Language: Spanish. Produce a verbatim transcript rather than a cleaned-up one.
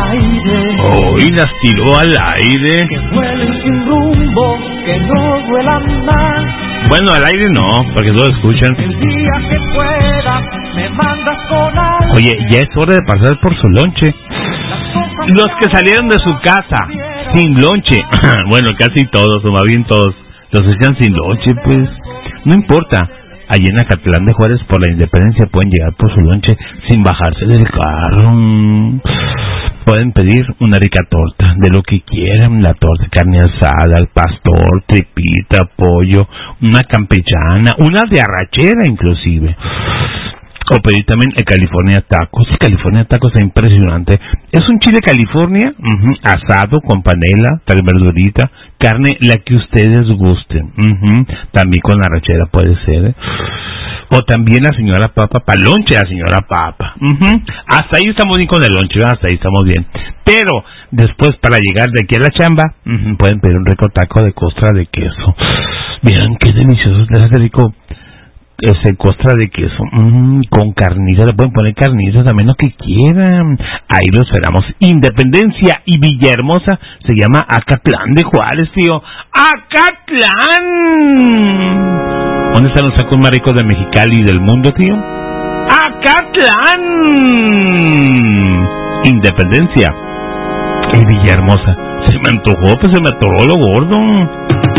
aire. Hoy las tiró al aire. Que vuelen sin rumbo, que no duelan más. Bueno, al aire no, porque todos escuchan. El día que pueda, me mandas con algo. Oye, ya es hora de pasar por su lonche. Los que salieron de su casa sin lonche, bueno, casi todos, o más bien todos, los que están sin lonche, pues, no importa. Allí en Acatlán de Juárez, por la Independencia, pueden llegar por su lonche sin bajarse del carro. Pueden pedir una rica torta, de lo que quieran, la torta de carne asada, al pastor, tripita, pollo, una campechana, una de arrachera inclusive. O pedir también el California Tacos. El California Tacos es impresionante. Es un chile California, uh-huh, asado con panela, tal verdurita, carne, la que ustedes gusten. Uh-huh. También con arrachera puede ser, ¿eh? O también la señora papa, palonche la señora papa. Uh-huh. Hasta ahí estamos bien con el lonche, ¿verdad? Hasta ahí estamos bien. Pero después, para llegar de aquí a la chamba, uh-huh, pueden pedir un rico taco de costra de queso. Miren qué delicioso es ese rico ese costra de queso, mmm, con carniza, le pueden poner carniza también, lo que quieran. Ahí lo esperamos. Independencia y Villahermosa, se llama Acatlán de Juárez, tío. ¡Acatlán! ¿Dónde están los tacos más ricos de Mexicali y del mundo, tío? ¡Acatlán! Independencia y Villahermosa. Se me antojó, pues se me atoró lo gordo.